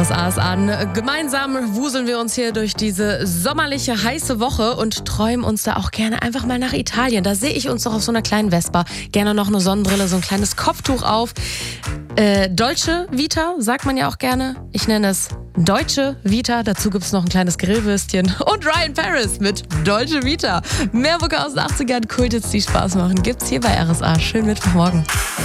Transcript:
RSA ist an. Gemeinsam wuseln wir uns hier durch diese sommerliche, heiße Woche und träumen uns da auch gerne einfach mal nach Italien. Da sehe ich uns doch auf so einer kleinen Vespa. Gerne noch eine Sonnenbrille, so ein kleines Kopftuch auf. Dolce Vita, sagt man ja auch gerne. Ich nenne es Deutsche Vita. Dazu gibt es noch ein kleines Grillwürstchen. Und Ryan Paris mit Dolce Vita. Mehr Mucke aus den 80ern, Kulthits, die Spaß machen, gibt's hier bei RSA. Schönen Mittwochmorgen.